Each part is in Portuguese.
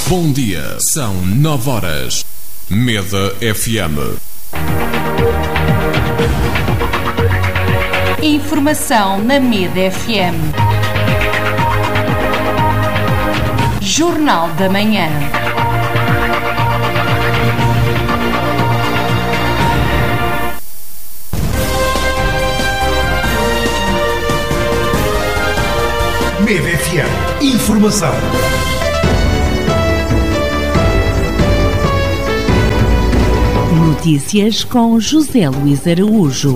Bom dia, são 9 horas. Meda FM. Informação na Meda FM. Jornal da Manhã. Meda FM. Informação. Notícias com José Luís Araújo.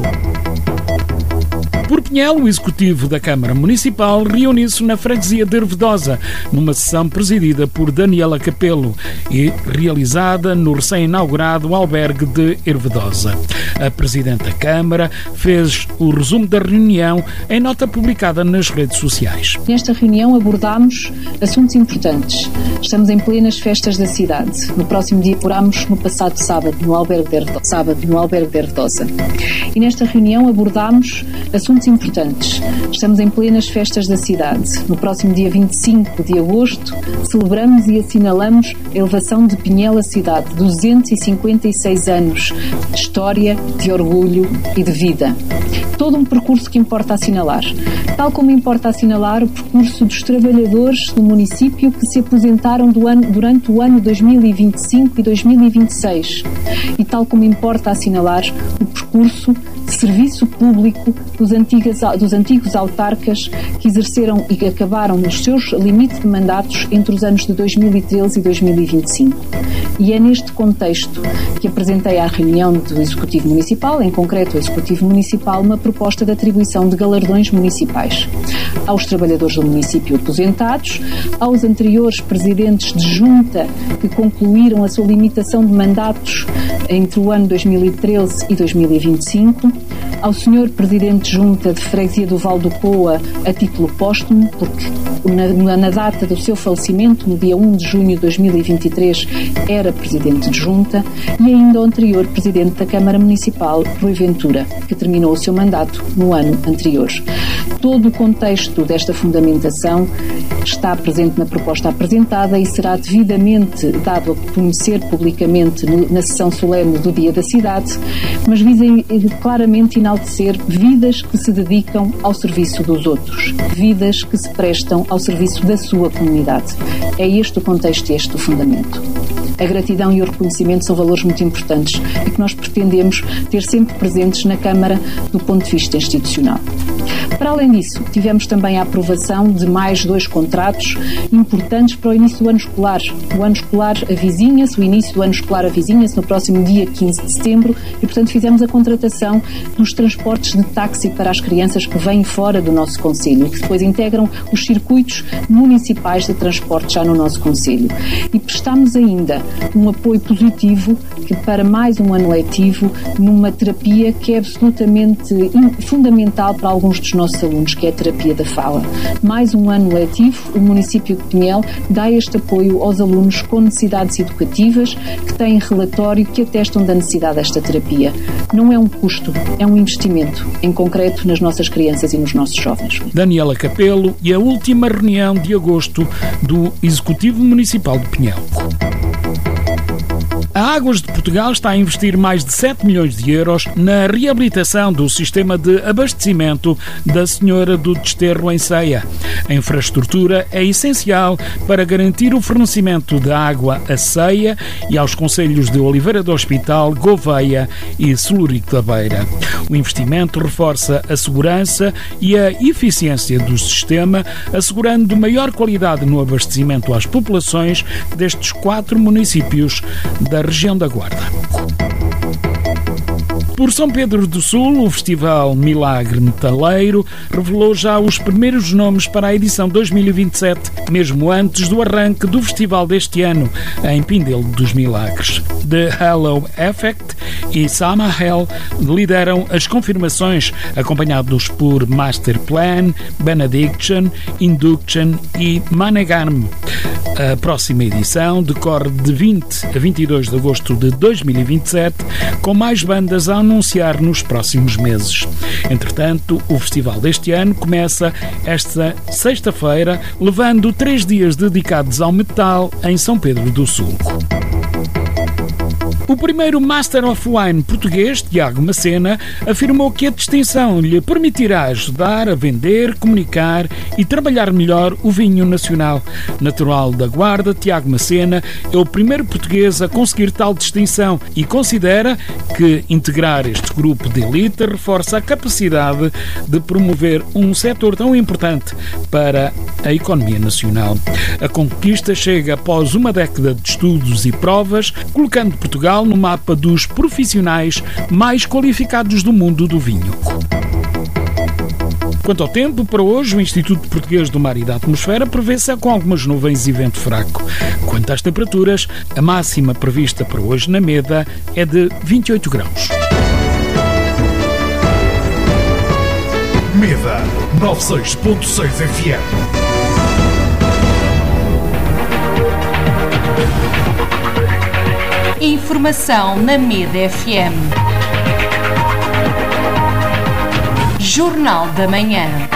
Por Pinhel, o Executivo da Câmara Municipal reuniu-se na freguesia de Ervedosa, numa sessão presidida por Daniela Capelo e realizada no recém-inaugurado albergue de Ervedosa. A Presidente da Câmara fez o resumo da reunião em nota publicada nas redes sociais. Nesta reunião abordámos assuntos importantes. Estamos em plenas festas da cidade. No próximo dia orámos no passado sábado no albergue de Ervedosa. E nesta reunião abordámos assuntos importantes. Estamos em plenas festas da cidade. No próximo dia 25 de agosto, celebramos e assinalamos a elevação de Pinhel à cidade. 256 anos de história, de orgulho e de vida. Todo um percurso que importa assinalar. Tal como importa assinalar o percurso dos trabalhadores do município que se aposentaram durante o ano 2025 e 2026. E tal como importa assinalar o percurso de serviço público dos antigos autarcas que exerceram e que acabaram nos seus limites de mandatos entre os anos de 2013 e 2025. E é neste contexto que apresentei à reunião do Executivo Municipal, em concreto o Executivo Municipal, uma proposta de atribuição de galardões municipais aos trabalhadores do município aposentados, aos anteriores presidentes de junta que concluíram a sua limitação de mandatos entre o ano 2013 e 2025, ao senhor Presidente de Junta de Freguesia do Val do Coa a título póstumo, porque na data do seu falecimento, no dia 1 de junho de 2023, era Presidente de Junta, e ainda o anterior Presidente da Câmara Municipal, Rui Ventura, que terminou o seu mandato no ano anterior. Todo o contexto desta fundamentação está presente na proposta apresentada e será devidamente dado a conhecer publicamente na sessão solene do Dia da Cidade, mas visa claramente enaltecer vidas que se dedicam ao serviço dos outros, vidas que se prestam ao serviço da sua comunidade. É este o contexto e este o fundamento. A gratidão e o reconhecimento são valores muito importantes e que nós pretendemos ter sempre presentes na Câmara do ponto de vista institucional. Para além disso, tivemos também a aprovação de mais 2 contratos importantes para o início do ano escolar. O ano escolar avizinha-se, o início do ano escolar avizinha-se no próximo dia 15 de setembro e, portanto, fizemos a contratação dos transportes de táxi para as crianças que vêm fora do nosso concelho e que depois integram os circuitos municipais de transporte já no nosso concelho. E prestamos ainda um apoio positivo para mais um ano letivo numa terapia que é absolutamente fundamental para alguns dos nossos alunos, que é a terapia da fala. Mais um ano letivo, o município de Pinhel dá este apoio aos alunos com necessidades educativas que têm relatório que atestam da necessidade desta terapia. Não é um custo, é um investimento, em concreto nas nossas crianças e nos nossos jovens. Daniela Capelo e a última reunião de agosto do Executivo Municipal de Pinhel. A Águas de Portugal está a investir mais de 7 milhões de euros na reabilitação do sistema de abastecimento da Senhora do Desterro em Ceia. A infraestrutura é essencial para garantir o fornecimento de água a Ceia e aos concelhos de Oliveira do Hospital, Gouveia e Celurico da Beira. O investimento reforça a segurança e a eficiência do sistema, assegurando maior qualidade no abastecimento às populações destes 4 municípios da região da Guarda. Por São Pedro do Sul, o Festival Milagre Metaleiro revelou já os primeiros nomes para a edição 2027, mesmo antes do arranque do festival deste ano, em Pindelo dos Milagres. The Halo Effect e Samael lideram as confirmações, acompanhados por Master Plan, Benediction, Induction e Manegarm. A próxima edição decorre de 20 a 22 de agosto de 2027, com mais bandas a anunciar nos próximos meses. Entretanto, o festival deste ano começa esta sexta-feira, levando 3 dias dedicados ao metal em São Pedro do Sul. O primeiro Master of Wine português, Tiago Macena, afirmou que a distinção lhe permitirá ajudar a vender, comunicar e trabalhar melhor o vinho nacional. Natural da Guarda, Tiago Macena é o primeiro português a conseguir tal distinção e considera que integrar este grupo de elite reforça a capacidade de promover um setor tão importante para a economia nacional. A conquista chega após uma década de estudos e provas, colocando Portugal no mapa dos profissionais mais qualificados do mundo do vinho. Quanto ao tempo, para hoje, o Instituto Português do Mar e da Atmosfera prevê-se com algumas nuvens e vento fraco. Quanto às temperaturas, a máxima prevista para hoje na Meda é de 28 graus. Meda 96.6 FM. Informação na Meda FM. Jornal da Manhã.